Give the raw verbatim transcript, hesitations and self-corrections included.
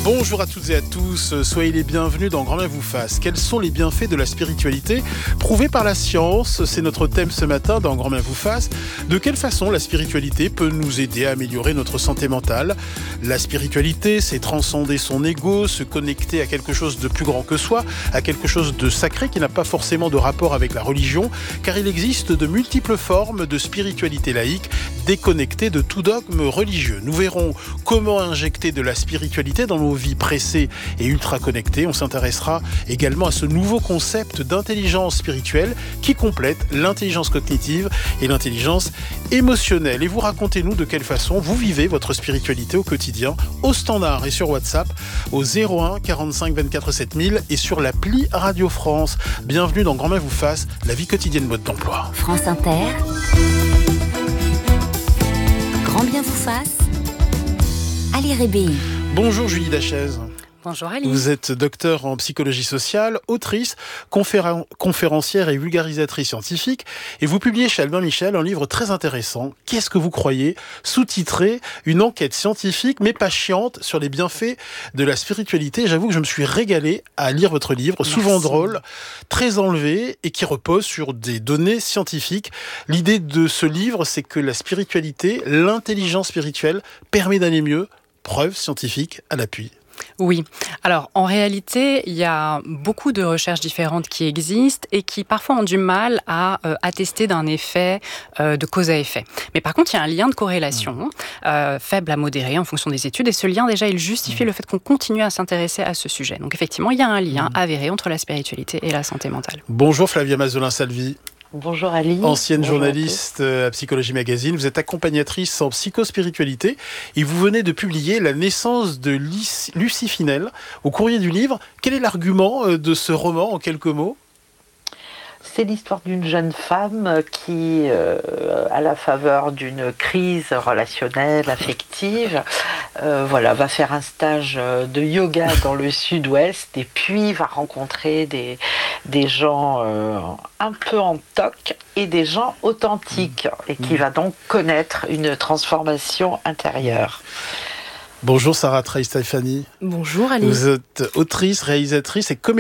Bonjour à toutes et à tous, soyez les bienvenus dans Grand Bien vous fasse. Quels sont les bienfaits de la spiritualité prouvés par la science? C'est notre thème ce matin dans Grand Bien vous fasse. De quelle façon la spiritualité peut nous aider à améliorer notre santé mentale? La spiritualité, c'est transcender son ego, se connecter à quelque chose de plus grand que soi, à quelque chose de sacré qui n'a pas forcément de rapport avec la religion, car il existe de multiples formes de spiritualité laïque, déconnectée de tout dogme religieux. Nous verrons comment injecter de la spiritualité dans nos vies pressées et ultra connectées. On s'intéressera également à ce nouveau concept d'intelligence spirituelle qui complète l'intelligence cognitive et l'intelligence émotionnelle. Et vous racontez-nous de quelle façon vous vivez votre spiritualité au quotidien, au standard et sur WhatsApp, au zéro un quarante-cinq vingt-quatre sept mille et sur l'appli Radio France. Bienvenue dans Grand Bien vous fasse, la vie quotidienne mode d'emploi. France Inter, Grand Bien vous fasse, Ali Rébéi. Bonjour Julie Dachaise. Bonjour Ali. Vous êtes docteur en psychologie sociale, autrice, conféren- conférencière et vulgarisatrice scientifique, et vous publiez chez Albin Michel un livre très intéressant, Qu'est-ce que vous croyez, sous-titré Une enquête scientifique mais pas chiante sur les bienfaits de la spiritualité. J'avoue que je me suis régalé à lire votre livre, Merci. Souvent drôle, très enlevé et qui repose sur des données scientifiques. L'idée de ce livre, c'est que la spiritualité, l'intelligence spirituelle permet d'aller mieux. Preuves scientifiques à l'appui. Oui. Alors, en réalité, il y a beaucoup de recherches différentes qui existent et qui parfois ont du mal à euh, attester d'un effet euh, de cause à effet. Mais par contre, il y a un lien de corrélation euh, faible à modéré en fonction des études. Et ce lien, déjà, il justifie le fait qu'on continue à s'intéresser à ce sujet. Donc, effectivement, il y a un lien avéré entre la spiritualité et la santé mentale. Bonjour Flavia Mazelin-Salvi. Bonjour Ali. Ancienne Bonjour journaliste à, à Psychologie Magazine, vous êtes accompagnatrice en psychospiritualité et vous venez de publier La naissance de Lucie Finel au Courrier du Livre. Quel est l'argument de ce roman en quelques mots ? C'est l'histoire d'une jeune femme qui, euh, à la faveur d'une crise relationnelle, affective, euh, voilà, va faire un stage de yoga dans le sud-ouest et puis va rencontrer des, des gens euh, un peu en toc et des gens authentiques et qui va donc connaître une transformation intérieure. Bonjour Sarah Trey-Stéphanie. Bonjour Ali. Vous êtes autrice, réalisatrice et comédienne.